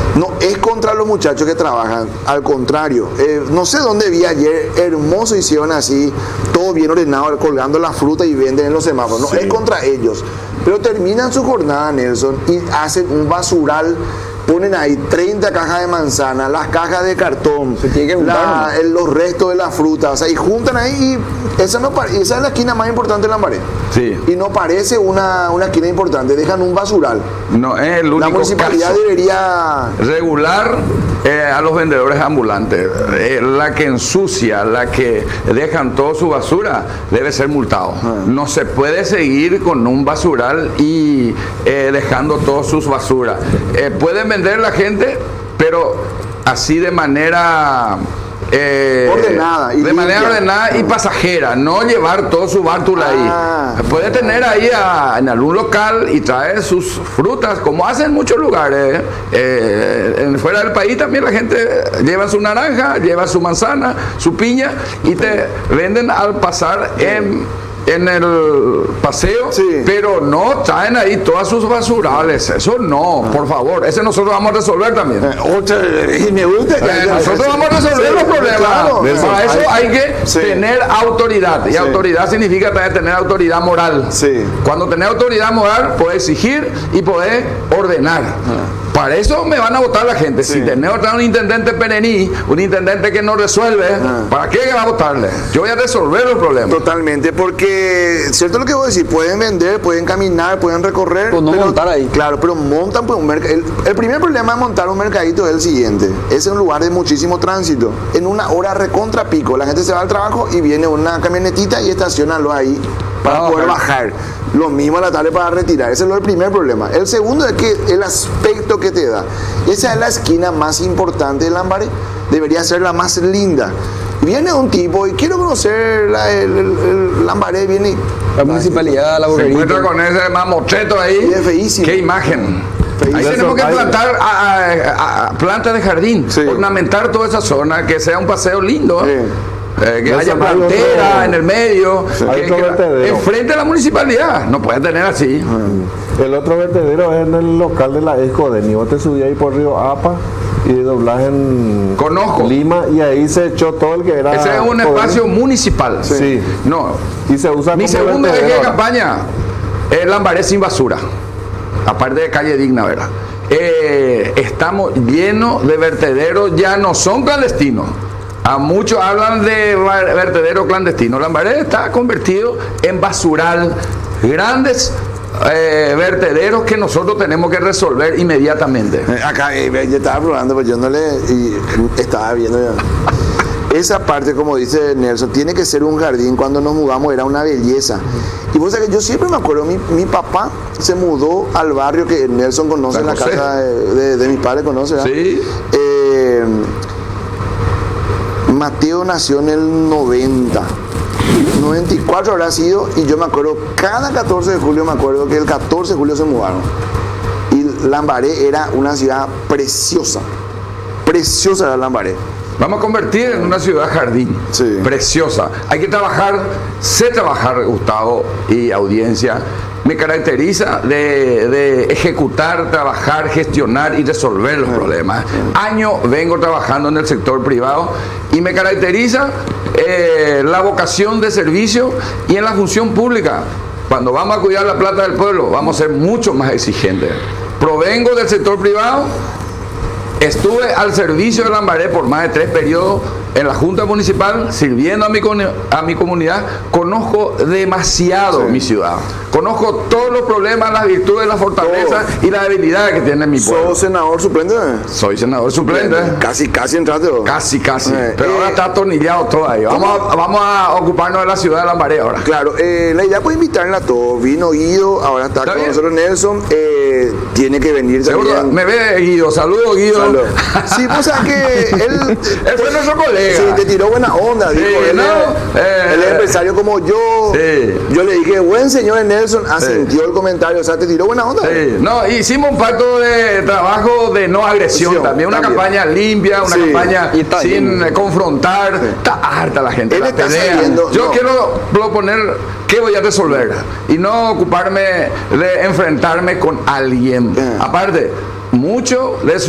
No es contra los muchachos que trabajan, al contrario. No sé dónde vi ayer, hermoso hicieron así, todo bien ordenado, colgando la fruta y venden en los semáforos. No Sí. es contra ellos. Pero terminan su jornada, Nelson, y hacen un basural. Ponen ahí 30 cajas de manzana, las cajas de cartón, Se tiene que juntar, los restos de la fruta, o sea, y juntan ahí y esa es la esquina más importante de Lambaré. Sí. Y no parece una esquina importante, dejan un basural. No es el único La municipalidad caso. debería... Regular a los vendedores ambulantes. La que ensucia, la que dejan toda su basura, debe ser multado. No se puede seguir con un basural y dejando todas sus basuras. Pueden vender la gente, pero así de manera... ordenada y de manera limpia. ordenada y pasajera, no llevar todo su bártula ahí. Puede tener ahí en algún local y traer sus frutas, como hacen en muchos lugares. Fuera del país también la gente lleva su naranja, lleva su manzana, su piña y te venden al pasar en el paseo, Sí. pero no traen ahí todas sus basurales. Eso no, por favor. Ese nosotros vamos a resolver también. Y me gusta que Nosotros vamos a resolver Sí, los problemas. claro. Para eso hay que Sí. tener autoridad. Y Sí. autoridad significa también tener autoridad moral. Sí. Cuando tenés autoridad moral, podés exigir y podés ordenar. Para eso me van a votar la gente. Sí. Si tenés un intendente perení, un intendente que no resuelve, ¿para qué va a votarle? Yo voy a resolver los problemas. Totalmente, porque cierto lo que voy a decir, pueden vender, pueden caminar, pueden recorrer, Pues no montar ahí. Claro, pero montan pues un mercado. El primer problema de montar un mercadito es el siguiente: es un lugar de muchísimo tránsito. En una hora recontra pico, la gente se va al trabajo y viene una camionetita y estacionalo ahí para poder bajar. Lo mismo a la tarde para retirar. Ese es el primer problema. El segundo es que el aspecto que te da. Esa es la esquina más importante de Lambaré. Debería ser la más linda. Viene un tipo y quiero conocer el Lambaré, viene y... La municipalidad, la Se boquerita. encuentra con ese mamotreto ahí. Y es feísimo. Qué imagen. Ahí Feísimo. tenemos que plantar plantas de jardín, Sí. ornamentar toda esa zona, que sea un paseo lindo. Sí. Que Eso haya no hay plantera otro- en el medio, Hay que otro vertedero. enfrente a la municipalidad. No puede tener así. El otro vertedero es en el local de la Escodeni. Vos te subías ahí por Río Apa y doblás en Conozco. Lima y ahí se echó todo el que era. Ese es un Codeni. espacio municipal. Sí. No. Y se usa Mi como segundo eje de vertedero. campaña es Lambaré sin basura. Aparte de calle digna, ¿verdad? Estamos llenos de vertederos, ya no son clandestinos. A muchos hablan de vertedero clandestino. Lambaré está convertido en basural. Grandes vertederos que nosotros tenemos que resolver inmediatamente. Acá yo estaba probando, pues yo no le... y estaba viendo ya. Esa parte, como dice Nelson, tiene que ser un jardín. Cuando nos mudamos era una belleza. Y vos sabés que yo siempre me acuerdo, mi papá se mudó al barrio que Nelson conoce, San en la José. casa de mis padres, conoce, ¿verdad? Sí. Mateo nació en el 90. 94 habrá sido, y yo me acuerdo, cada 14 de julio me acuerdo que el 14 de julio se mudaron. Y Lambaré era una ciudad preciosa. Preciosa era Lambaré. Vamos a convertir en una ciudad jardín, Sí. preciosa. Hay que trabajar, sé trabajar, Gustavo y audiencia. Me caracteriza de ejecutar, trabajar, gestionar y resolver los problemas. Años vengo trabajando en el sector privado y me caracteriza la vocación de servicio y en la función pública. Cuando vamos a cuidar la plata del pueblo, vamos a ser mucho más exigentes. Provengo del sector privado. Estuve al servicio de Lambaré por más de 3 periodos en la Junta Municipal, sirviendo a mi comunidad. Conozco demasiado mi ciudad. Conozco todos los problemas, las virtudes, las fortalezas y las debilidades que tiene mi pueblo. ¿Sos senador suplente? Soy senador suplente. Casi entraste vos. Casi. Eh, Pero ahora está atornillado todo ahí. Vamos a ocuparnos de la ciudad de Lambaré ahora. Claro, la idea puede invitarla a todos. Vino Guido, ahora está con bien. nosotros Nelson. Tiene que venir Seguro, también. me ve Guido. Saludos, Guido. Saludos. Sí, pues sabes que él fue nuestro colega. Sí, te tiró buena onda, dijo. Él, ¿no? él es empresario como yo. Sí. Yo le dije, buen señor Nelson, asintió el comentario, o sea, te tiró buena onda. Sí, no, hicimos un pacto de trabajo de no agresión también, una campaña limpia, una Sí. campaña Y está sin bien. confrontar. Está harta la gente, Él la está pelea. saliendo, Yo no. quiero proponer qué voy a resolver y no ocuparme de enfrentarme con alguien. Aparte, mucho de